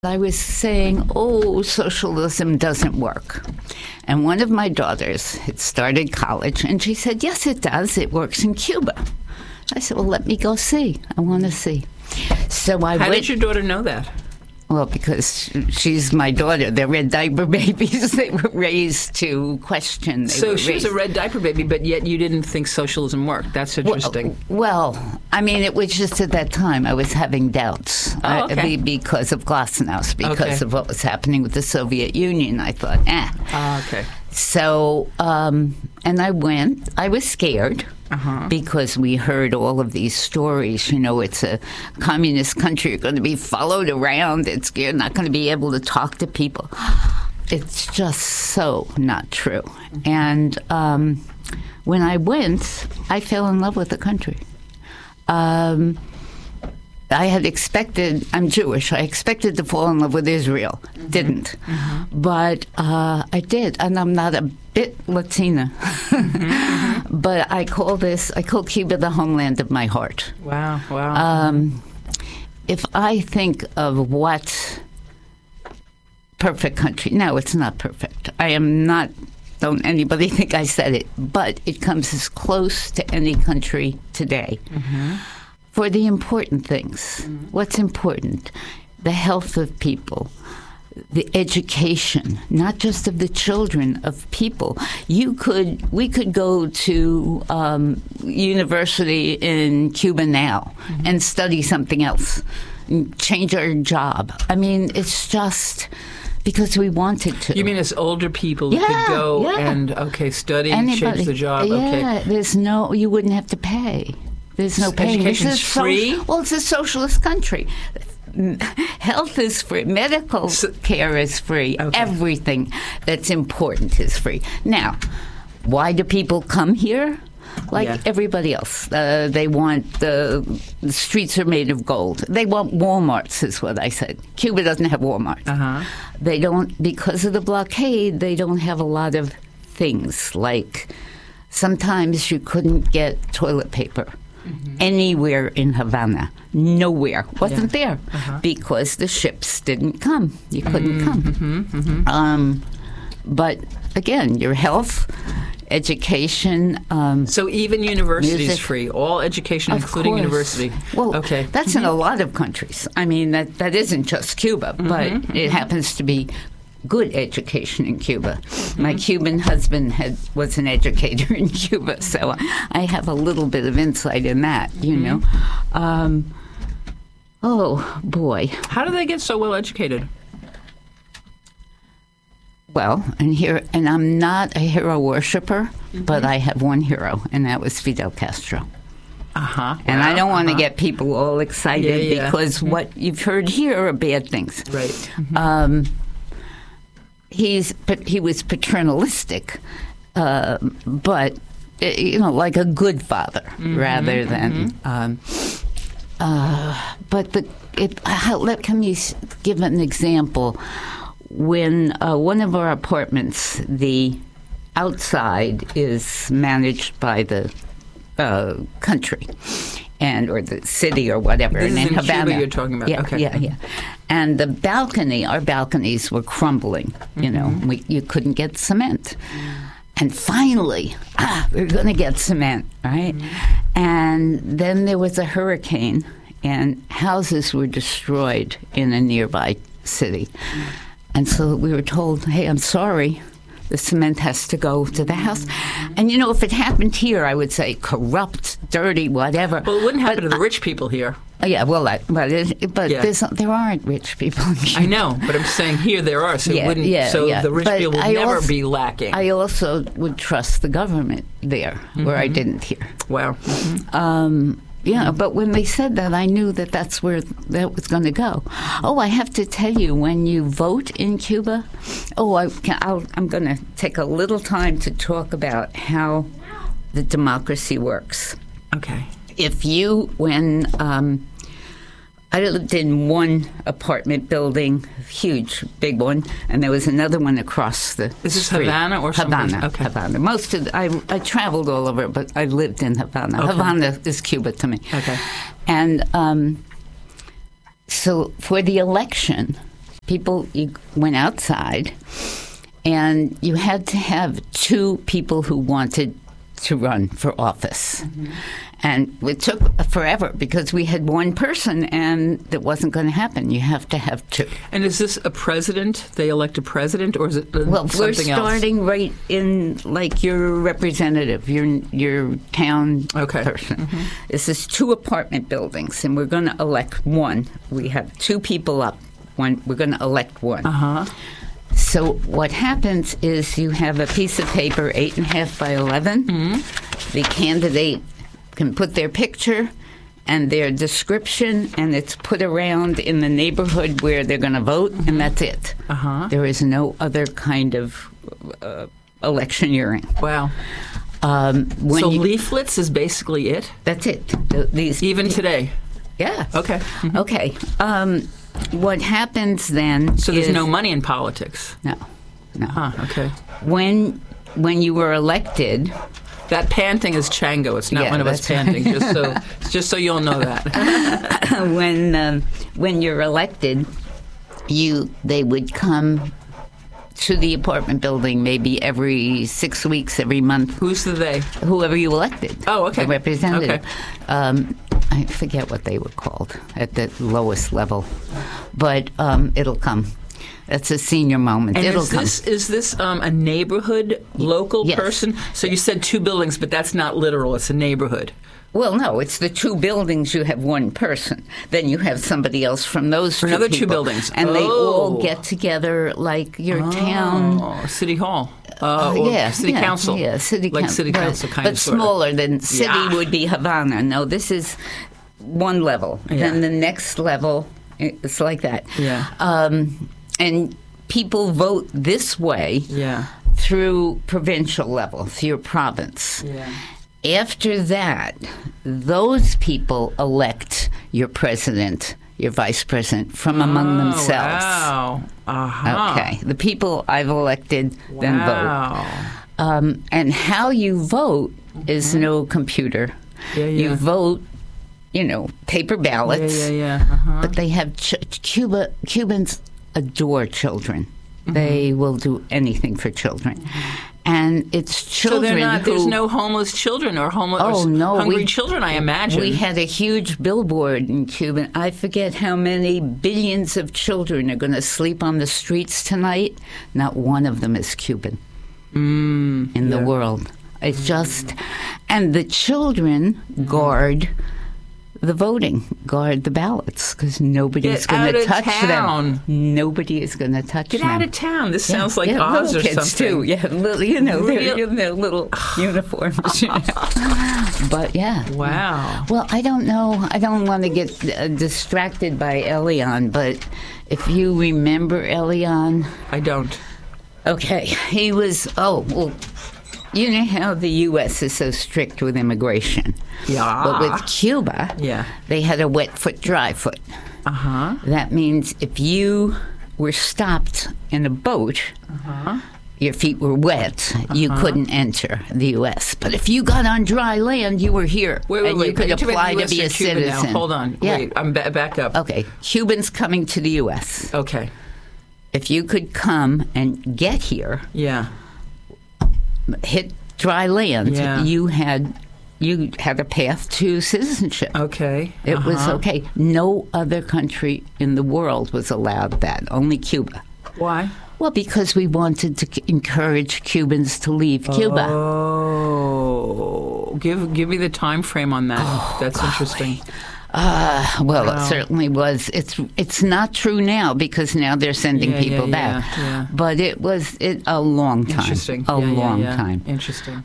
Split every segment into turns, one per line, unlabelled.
I was saying, socialism doesn't work. And one of my daughters had started college, and she said, yes, it does. It works in Cuba. I said, well, let me go see. I want to see. So I went.
How did your daughter know that?
Well, because she's my daughter. They're red diaper babies. They were raised to question.
So she was a red diaper baby, but yet you didn't think socialism worked. That's interesting.
Well, I mean, it was just at that time I was having doubts because of Glasnost, because of what was happening with the Soviet Union. I thought,
okay.
So, and I went. I was scared. Because we heard all of these stories. You know, it's a communist country. You're going to be followed around. You're not going to be able to talk to people. It's just so not true. And when I went, I fell in love with the country. I had expected, I'm Jewish, I expected to fall in love with Israel. Didn't. But I did, and I'm not a bit Latina. But I call Cuba the homeland of my heart.
Wow.
If I think of what perfect country, no, it's not perfect. I am not, don't anybody think I said it, but it comes as close to any country today. For the important things. What's important? The health of people, the education, not just of the children, of people. We could go to university in Cuba now and study something else, and change our job. I mean, it's just because we wanted to.
You mean as older people could go and study, change the job?
Yeah, you wouldn't have to pay. There's no pay.
Education's free?
Well, it's a socialist country. Health is free. Medical care is free. Everything that's important is free. Now, why do people come here? Like everybody else. They want the streets are made of gold. They want Walmarts, is what I said. Cuba doesn't have Walmart. They don't, because of the blockade, they don't have a lot of things. Like sometimes you couldn't get toilet paper. Anywhere in Havana. Nowhere. Wasn't there. Because the ships didn't come. You couldn't come. But again, your health, education.
So even university
music,
is free. All education, including university.
Well, that's in a lot of countries. I mean, that isn't just Cuba, but it happens to be good education in Cuba. My Cuban husband was an educator in Cuba, so I have a little bit of insight in that, you know. Oh, boy.
How do they get so well educated?
Well, and I'm not a hero worshiper, but I have one hero, and that was Fidel Castro. And I don't want to get people all excited because what you've heard here are bad things.
Right.
He was paternalistic, but like a good father rather than. But let me give an example. When one of our apartments, the outside is managed by the country. Or the city or whatever.
This
and
is in
Havana.
Cuba you're talking about.
Yeah. And the our balconies were crumbling. You know, you couldn't get cement. And finally, we're going to get cement, right? And then there was a hurricane, and houses were destroyed in a nearby city. And so we were told, hey, I'm sorry. The cement has to go to the house. And, if it happened here, I would say corrupt, dirty, whatever.
Well, it wouldn't happen to the rich people here.
Yeah, well, there aren't rich people in Cuba.
I know, but I'm saying here there are, so the rich people would never be lacking.
I also would trust the government there, where I didn't here.
Wow.
But when they said that, I knew that's where that was going to go. Oh, I have to tell you, when you vote in Cuba, I'm going to take a little time to talk about how the democracy works.
Okay.
I lived in one apartment building, huge, big one, and there was another one across the
Is this
street.
Havana or something?
Havana.
Okay.
Havana. I traveled all over, but I lived in Havana.
Okay.
Havana is Cuba to me.
Okay.
And so for the election, people, you went outside, and you had to have 2 people who wanted to run for office. Mm-hmm. And it took forever because we had 1 person, and that wasn't going to happen. You have to have 2.
And is this a president? They elect a president, or is it something else?
Well, we're starting right in, like, your representative, your town person. Mm-hmm. This is 2 apartment buildings, and we're going to elect 1. We have 2 people up. We're going to elect 1.
Uh-huh.
So what happens is you have a piece of paper, 8.5 by 11. Mm-hmm. The candidate can put their picture and their description, and it's put around in the neighborhood where they're going to vote, mm-hmm. and that's it.
Uh-huh.
There is no other kind of electioneering.
Wow. So leaflets is basically it?
That's it.
Even today?
Yeah.
Okay. Mm-hmm.
Okay. What happens then?
So there's no money in politics.
No.
Huh, okay.
When you were elected,
that panting is Chango. It's not one of us panting. Just so you'll know
that. When you're elected, they would come to the apartment building maybe every 6 weeks, every month.
Who's the they?
Whoever you elected.
Oh, okay.
The representative.
Okay.
I forget what they were called at the lowest level, but it'll come. That's a senior moment.
And
it'll come.
Is this a neighborhood local person? So you said 2 buildings, but that's not literal. It's a neighborhood.
Well, no, it's the 2 buildings. You have 1 person. Then you have somebody else from those
for
2
another
people.
2 buildings.
And they all get together like your town.
City hall. City council.
Yeah, city council.
Like city council kind
but
of. But
smaller than city would be Havana. No, this is 1 level.
Yeah.
Then the next level, it's like that.
Yeah.
And people vote this way through provincial level, through your province.
Yeah.
After that, those people elect your president, your vice president from among themselves.
Wow. Uh-huh.
Okay. The people I've elected then vote. And how you vote is no computer.
Yeah.
You vote, paper ballots.
Yeah. Uh-huh.
But they have Cubans adore children. Mm-hmm. They will do anything for children. Mm-hmm. And it's children
there's no homeless children or hungry children, I imagine.
We had a huge billboard in Cuba. I forget how many billions of children are going to sleep on the streets tonight. Not one of them is Cuban in the world. It's just... And the children guard the voting, guard the ballots, because nobody's going to touch them. Nobody is going to touch them.
Get out of town. This sounds like Oz or
kids
something.
Too. Yeah, they're in their little uniforms. But
Wow.
Well, I don't know. I don't want to get distracted by Elian, but if you remember Elian,
I don't.
Okay, he was. You know how the U.S. is so strict with immigration.
Yeah.
But with Cuba, they had a wet foot, dry foot.
Uh-huh.
That means if you were stopped in a boat, your feet were wet, you couldn't enter the U.S. But if you got on dry land, you were here.
Wait.
You could apply to be a citizen.
Now. Hold on.
Yeah.
Wait, I'm back up.
Okay. Cubans coming to the U.S.
Okay.
If you could come and get here...
Yeah.
hit dry land, you had a path to citizenship.
Okay.
It was okay. No other country in the world was allowed that, only Cuba.
Why?
Well, because we wanted to encourage Cubans to leave Cuba.
Oh. Give me the time frame on that. That's interesting.
It certainly was. It's not true now because now they're sending people back.
Yeah.
But it was a long time.
Interesting.
A long time.
Interesting.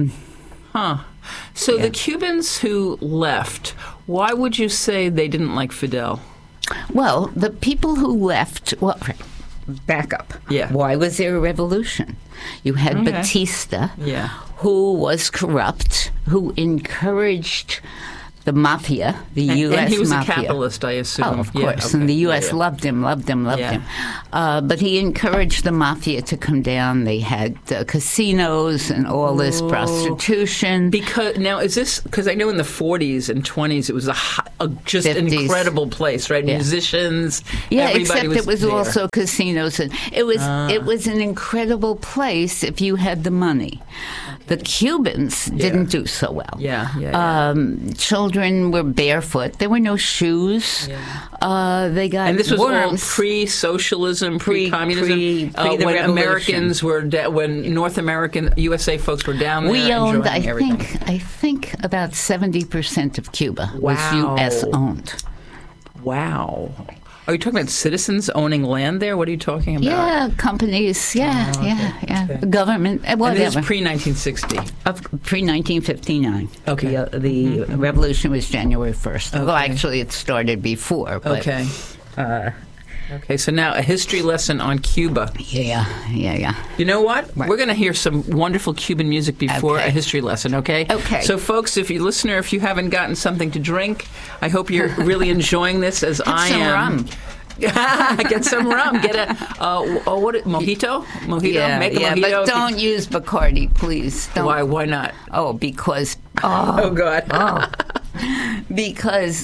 So the Cubans who left, why would you say they didn't like Fidel?
Well, the people who left. Well, back up.
Yeah.
Why was there a revolution? You had Batista, who was corrupt, who encouraged the mafia, the U.S.
And he was
mafia.
a capitalist, I assume.
Oh, of course. And the U.S. loved him. But he encouraged the mafia to come down. They had casinos and all this prostitution.
Because now, is this because I know in the 40s and 20s it was just
50s.
an incredible place, right?
Yeah.
Musicians,
yeah,
everybody
except it was
there.
also casinos, and it was an incredible place if you had the money. The Cubans didn't do so well. Children were barefoot. There were no shoes. They got
and this was
worms.
all pre-socialism, pre-communism.
pre the
when
revolution.
Americans were when North American USA folks were down there.
We owned,
enjoying everything.
I think, about 70% of Cuba was
Wow.
U.S. owned.
Wow. Are you talking about citizens owning land there? What are you talking about?
Yeah, companies. Yeah,
okay.
The government. Whatever.
And this is pre-1960.
Pre-1959.
Okay.
The revolution was January 1st.
Okay.
Well, actually, it started before. But,
Okay. Okay, so now a history lesson on Cuba.
Yeah.
You know what?
Right.
We're going to hear some wonderful Cuban music before
Okay.
a history lesson, okay?
Okay.
So, folks, if you listener, if you haven't gotten something to drink, I hope you're really enjoying this as I
some
am.
rum.
Get some rum. Get a mojito. Make a mojito.
But don't use Bacardi, please. Don't.
Why not?
Oh, because
Oh God.
because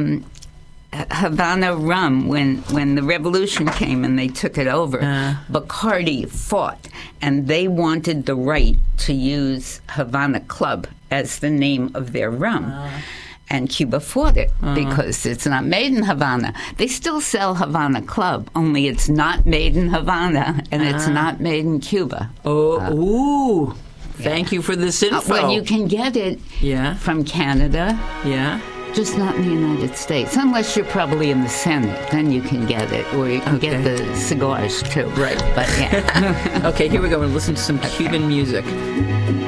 Havana rum, when the revolution came and they took it over, Bacardi fought, and they wanted the right to use Havana Club as the name of their rum. And Cuba fought it because it's not made in Havana. They still sell Havana Club, only it's not made in Havana and it's not made in Cuba.
Ooh. Thank you for this info.
Well, you can get it from Canada.
Yeah.
Just not in the United States, unless you're probably in the Senate. Then you can get it, or you can get the cigars too.
Right.
But yeah.
Okay, here we go. We'll listen to some Cuban music.